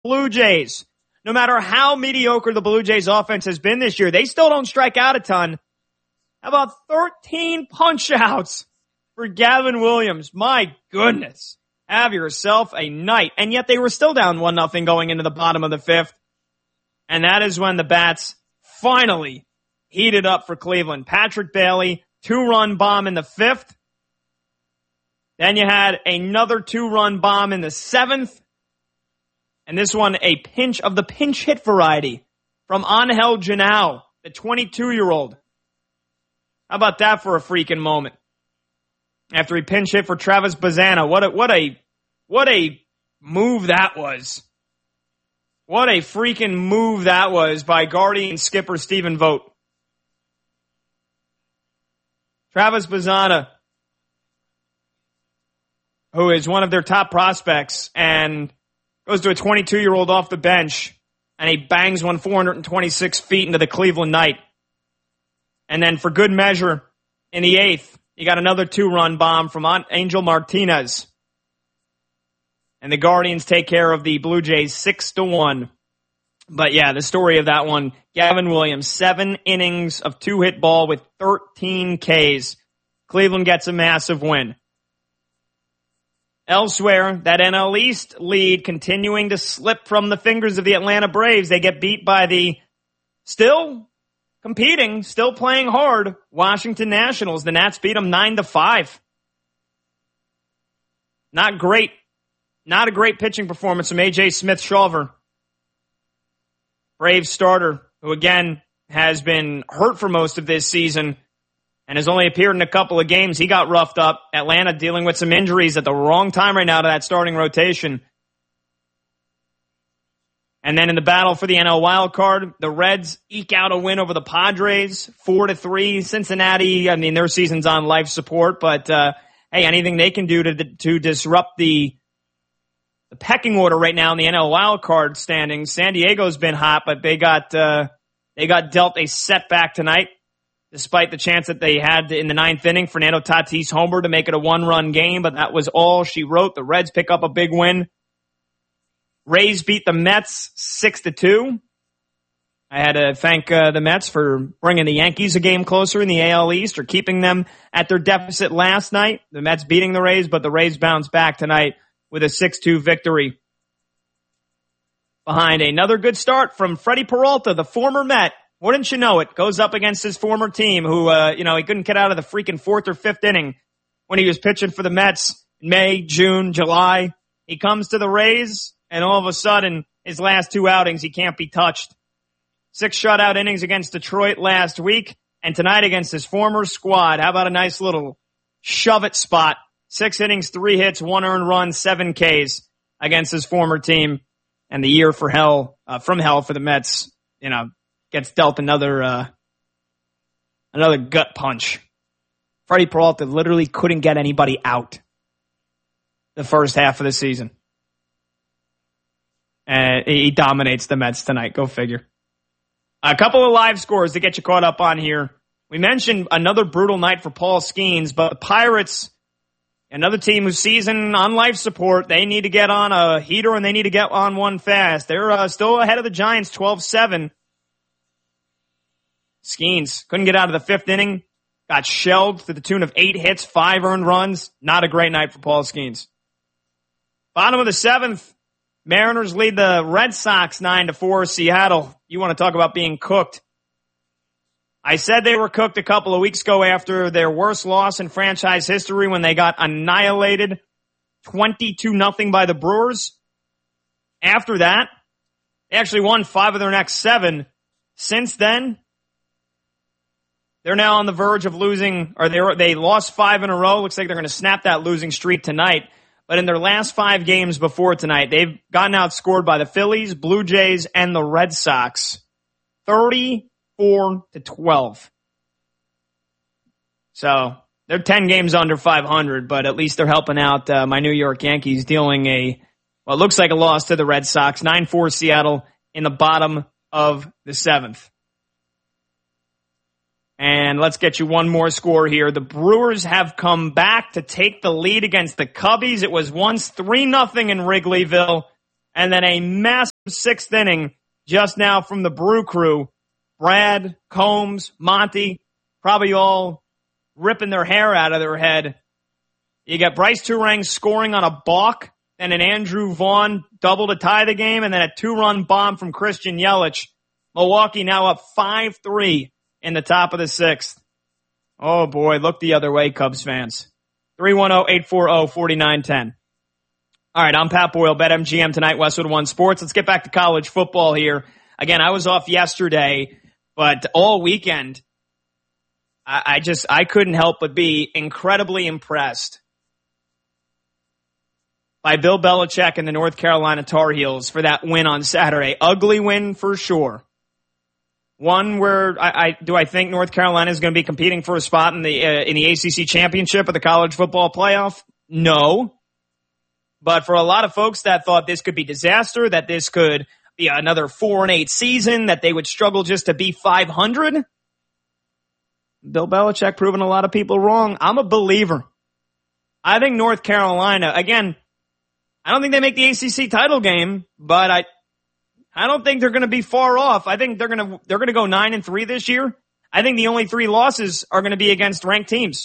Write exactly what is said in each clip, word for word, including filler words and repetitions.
Blue Jays. No matter how mediocre the Blue Jays offense has been this year, they still don't strike out a ton. How about thirteen punch-outs for Gavin Williams? My goodness. Have yourself a night. And yet they were still down one nothing going into the bottom of the fifth. And that is when the bats finally heated up for Cleveland. Patrick Bailey, two-run bomb in the fifth. Then you had another two-run bomb in the seventh. And this one, a pinch of the pinch hit variety from Angel Janao, the twenty-two-year-old. How about that for a freaking moment? After he pinch hit for Travis Bazzana. What a, what a, what a move that was. What a freaking move that was by Guardian skipper Stephen Vogt. Travis Bazzana, who is one of their top prospects, and goes to a twenty-two-year-old off the bench, and he bangs one four hundred twenty-six feet into the Cleveland night. And then for good measure, in the eighth, you got another two-run bomb from Angel Martinez. And the Guardians take care of the Blue Jays six to one. But yeah, the story of that one, Gavin Williams, seven innings of two-hit ball with thirteen Ks. Cleveland gets a massive win. Elsewhere, that N L East lead continuing to slip from the fingers of the Atlanta Braves. They get beat by the still competing, still playing hard Washington Nationals. The Nats beat them nine to five. Not great. Not a great pitching performance from A J Smith-Shawver. Braves starter, who again has been hurt for most of this season and has only appeared in a couple of games. He got roughed up. Atlanta dealing with some injuries at the wrong time right now to that starting rotation. And then in the battle for the N L wild card, the Reds eke out a win over the Padres, four to three. Cincinnati, I mean, their season's on life support, but uh, hey, anything they can do to to disrupt the the pecking order right now in the N L wild card standings. San Diego's been hot, but they got uh, they got dealt a setback tonight, despite the chance that they had in the ninth inning. Fernando Tatis homer to make it a one-run game, but that was all she wrote. The Reds pick up a big win. Rays beat the Mets six to two. I had to thank uh, the Mets for bringing the Yankees a game closer in the A L East, or keeping them at their deficit last night. The Mets beating the Rays, but the Rays bounce back tonight with a six two victory. Behind another good start from Freddie Peralta, the former Met. Wouldn't you know it, goes up against his former team who, uh, you know, he couldn't get out of the freaking fourth or fifth inning when he was pitching for the Mets in May, June, July. He comes to the Rays, and all of a sudden, his last two outings, he can't be touched. Six shutout innings against Detroit last week, and tonight against his former squad. How about a nice little shove-it spot? Six innings, three hits, one earned run, seven Ks against his former team. And the year for hell, uh, from hell for the Mets, you know, gets dealt another, uh, another gut punch. Freddie Peralta literally couldn't get anybody out the first half of the season. And he dominates the Mets tonight. Go figure. A couple of live scores to get you caught up on here. We mentioned another brutal night for Paul Skeens, but the Pirates, another team whose season on life support, they need to get on a heater and they need to get on one fast. They're uh, still ahead of the Giants twelve seven. Skeens couldn't get out of the fifth inning. Got shelled to the tune of eight hits, five earned runs. Not a great night for Paul Skeens. Bottom of the seventh, Mariners lead the Red Sox nine to four. Seattle, you want to talk about being cooked. I said they were cooked a couple of weeks ago after their worst loss in franchise history when they got annihilated twenty-two nothing by the Brewers. After that, they actually won five of their next seven. Since then, they're now on the verge of losing, or they were, they lost five in a row. Looks like they're going to snap that losing streak tonight. But in their last five games before tonight, they've gotten outscored by the Phillies, Blue Jays, and the Red Sox. thirty-four to twelve. So they're ten games under five hundred, but at least they're helping out uh, my New York Yankees, dealing a, well, it looks like a loss to the Red Sox. nine four Seattle in the bottom of the seventh. And let's get you one more score here. The Brewers have come back to take the lead against the Cubbies. It was once three nothing in Wrigleyville, and then a massive sixth inning just now from the Brew Crew. Brad, Combs, Monty, probably all ripping their hair out of their head. You got Bryce Turang scoring on a balk, and an Andrew Vaughn double to tie the game, and then a two-run bomb from Christian Yelich. Milwaukee now up five three in the top of the sixth. Oh, boy, look the other way, Cubs fans. three one zero, eight four zero, four nine one zero. All right, I'm Pat Boyle, BetMGM tonight, Westwood One Sports. Let's get back to college football here. Again, I was off yesterday, but all weekend, I, I just, I couldn't help but be incredibly impressed by Bill Belichick and the North Carolina Tar Heels for that win on Saturday. Ugly win for sure. One where I, I do I think North Carolina is going to be competing for a spot in the uh, in the A C C championship or the college football playoff? No. But for a lot of folks that thought this could be disaster, that this could be another four and eight season, that they would struggle just to be five hundred, Bill Belichick proving a lot of people wrong. I'm a believer. I think North Carolina, again, I don't think they make the A C C title game, but I I don't think they're going to be far off. I think they're going to they're going to go nine and three this year. I think the only three losses are going to be against ranked teams.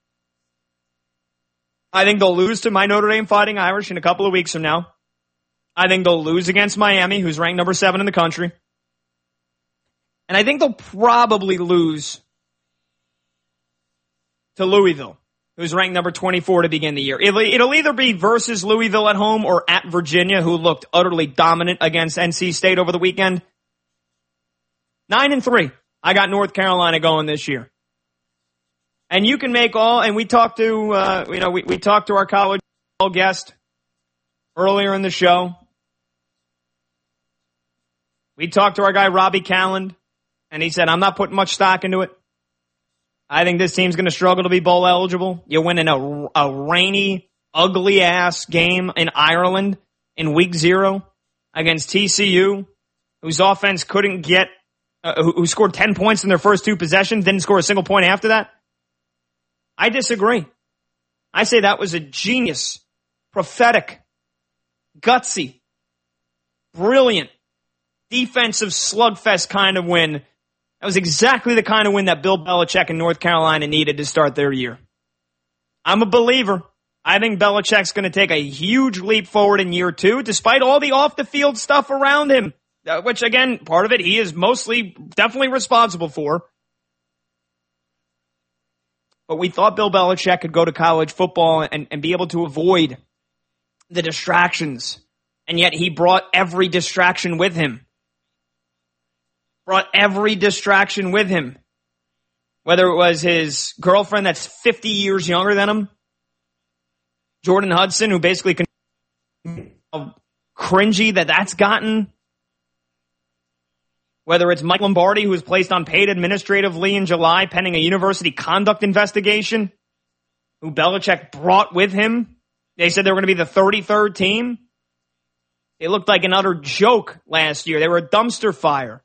I think they'll lose to my Notre Dame Fighting Irish in a couple of weeks from now. I think they'll lose against Miami, who's ranked number seven in the country. And I think they'll probably lose to Louisville, who's ranked number twenty-four to begin the year. It'll, it'll either be versus Louisville at home or at Virginia, who looked utterly dominant against N C State over the weekend. Nine and three. I got North Carolina going this year. And you can make all, and we talked to, uh, you know, we, we talked to our college guest earlier in the show. We talked to our guy, Robbie Calland, and he said, I'm not putting much stock into it. I think this team's going to struggle to be bowl eligible. You win in a, a rainy, ugly-ass game in Ireland in week zero against T C U, whose offense couldn't get, uh, who, who scored ten points in their first two possessions, didn't score a single point after that. I disagree. I say that was a genius, prophetic, gutsy, brilliant, defensive slugfest kind of win. That was exactly the kind of win that Bill Belichick and North Carolina needed to start their year. I'm a believer. I think Belichick's going to take a huge leap forward in year two, despite all the off-the-field stuff around him, which, again, part of it he is mostly definitely responsible for. But we thought Bill Belichick could go to college football and, and be able to avoid the distractions. And yet he brought every distraction with him. Brought every distraction with him. Whether it was his girlfriend that's fifty years younger than him, Jordan Hudson, who basically con- how cringy that that's gotten. Whether it's Mike Lombardi, who was placed on paid administrative leave in July pending a university conduct investigation, who Belichick brought with him. They said they were going to be the thirty-third team. They looked like an utter joke last year. They were a dumpster fire.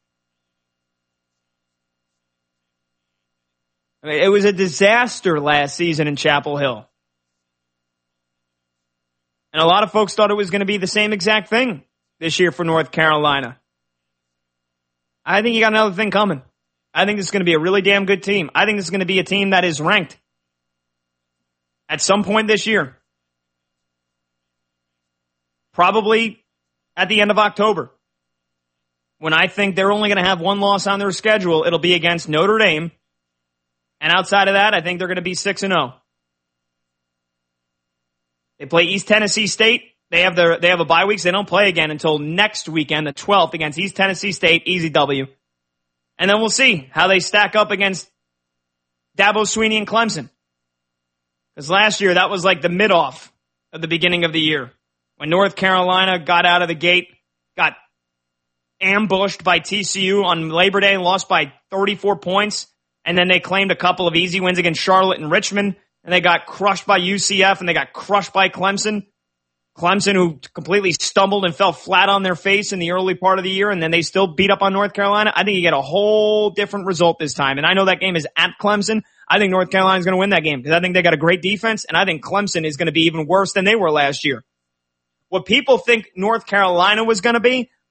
I mean, it was a disaster last season in Chapel Hill. And a lot of folks thought it was going to be the same exact thing this year for North Carolina. I think you got another thing coming. I think this is going to be a really damn good team. I think this is going to be a team that is ranked at some point this year. Probably at the end of October. When I think they're only going to have one loss on their schedule, it'll be against Notre Dame. And outside of that, I think they're going to be six and oh. They play East Tennessee State. They have their, they have a bye week, so they don't play again until next weekend, the twelfth, against East Tennessee State, easy W. And then we'll see how they stack up against Dabo Swinney and Clemson. Because last year, that was like the mid-off of the beginning of the year. When North Carolina got out of the gate, got ambushed by T C U on Labor Day and lost by thirty-four points. And then they claimed a couple of easy wins against Charlotte and Richmond. And they got crushed by U C F and they got crushed by Clemson. Clemson, who completely stumbled and fell flat on their face in the early part of the year, and then they still beat up on North Carolina. I think you get a whole different result this time. And I know that game is at Clemson. I think North Carolina is going to win that game because I think they got a great defense, and I think Clemson is going to be even worse than they were last year. What people think North Carolina was going to be,